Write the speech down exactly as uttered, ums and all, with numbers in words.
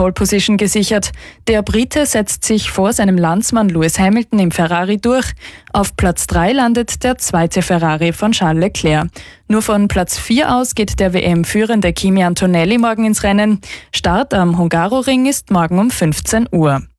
Pole Position gesichert. Der Brite setzt sich vor seinem Landsmann Lewis Hamilton im Ferrari durch. Auf Platz drei landet der zweite Ferrari von Charles Leclerc. Nur von Platz vier aus geht der W M-führende Kimi Antonelli morgen ins Rennen. Start am Hungaroring ist morgen um fünfzehn Uhr.